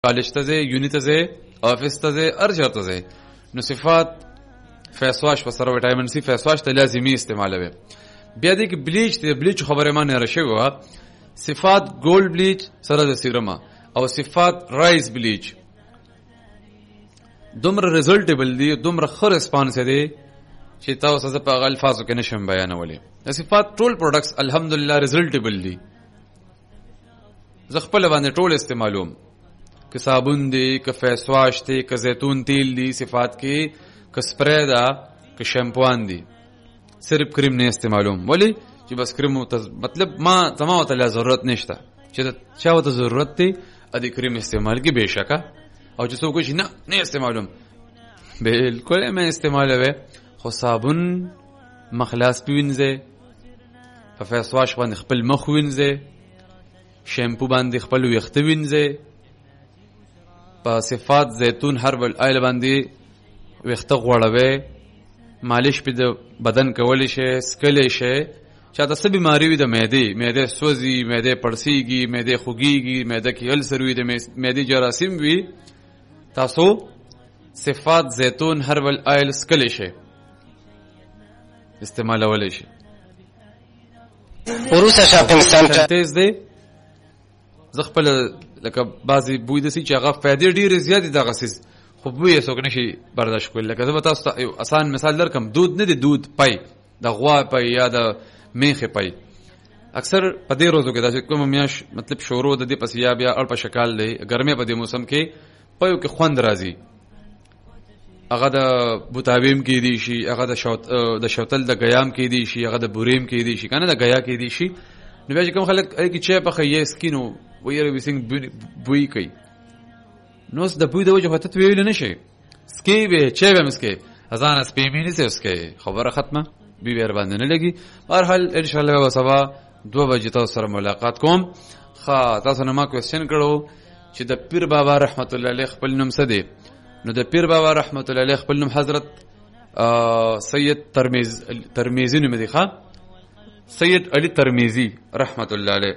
کالج ته ځې، یوني ته ځې، آفس ته ځې، هر چېرته ځې، نو صفات فیس واش په سره وټامین سي فیس واش ته لازمي استعمالوي. بیا دې کې بلیچ دی، بلیچ خبره ما نه راشي وه، صفات ګولډ بلیچ سره د سیرما او صفات رایز بلیچ دومره ریزلټیبل دي، دومره ښه ریسپانس دی چې تاسو زه په هغه الفاظو کې نشم بیانولی. د صفات ټول پروډکټس الحمدلله ریزلټیبل دي، زه خپله باندې ټول استعمالوم، که صابون دی، که فیس واش دی، که زیتون تیل دی صفات کې، که سپری ده، که شیمپوان دی، صرف کریم نه استعمالوم. ولی چې بس کریم مطلب زما ورته لا ضرورت نشته، چې چا ورته ضرورت دی ادې کریم استعمال کې بېشکه، او چې څوک وایي نه استعمالوم، بالکل یې مې استعمالوي، خو صابون مخ لاس پې وینځئ، په فیس واش باندې خپل مخ وینځئ، شیمپو باندې خپل ویښته وینځئ، په صفات زیتون هربل آیل باندې ویښته غوړوئ، مالش پې د بدن کولی شئ، سکلی شئ. چاته څه بیماري وي د معدې سوځي، معدې پړسیږي، معدې خوږیږي، معده کې السر وي، د معدې جراثیم وي، تاسو صفات زیتون هربل آیل سکلی شئ، استعمالولی شئ. وروسته شاپینګ سنټر تیز دی، زه خپله لکه بعضې بوی داسې چې هغه فایدې ډېرې زیاتې دغه څیز، خو بوی یې څوک نشي برداشت کولی. لکه زه به تاسو ته یو اسان مثال درکړم، دود نه دی، دود پی، د غوا پی یا د میخې پی. اکثر په دې روزو کې داسې کومه میاشت مطلب شورو د دې پسې یا بیا اړ په شکال دی، ګرمۍ په دې موسم کې پیو کې خوند راځي، هغه د بوتاویم کې دی شي، هغه د شوتل د ګیام کې دی شي، هغه د بوریم کې دی شي، که نه د ګیا کې دی شي. نو بیا چې کوم خلک کې چای پخوي سکینو ویره ویسنګ بوی کوي، نو اوس د بوی د وجه ته ویلی نه شي، سکې به چای به مسکې ځان سپېمې نیسئ، اسکې خبره ختمه، بوی به باندې نه لګي. بهرحال انشاءالله به سبا 2 بجې تاسو سره ملاقات کوم. ښه تاسو نه ما کوېسچن کړو چې د پیر بابا رحمت الله علیه خپل نوم څه دی؟ نو د پیر بابا رحمت الله علیه خپل نوم حضرت سید ترمیزی نوم دی، ښه سید علی ترمیزی رحمت الله علیه،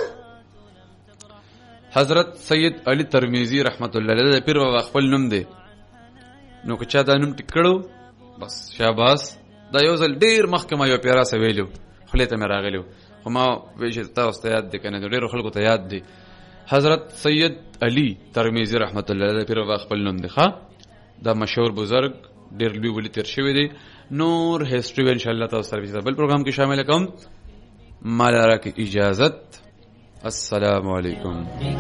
حضرت سید علی ترمیزی رحمت الله علیه د پیر بابا خپل نوم دی. نو که چا دا نوم ټیک کړو بس شاباس. دا یو ځل ډېر مخکې ما یو پیرا څه ویلو، خولې ته مې راغلی، خو ما وایي چې تاسو ته یاد دی که نه، ډېرو خلکو ته یاد دی. حضرت سید علی ترمیزی رحمت الله علیه د پیر بابا خپل نوم دی، ښه دا مشهور بزرګ ډېر لوی ولي تېر شوی دی. نور هسټري به انشاءالله تاسو سره بل پروګرام کې شامل کوم. ما لره کې اجازت، السلام علیکم.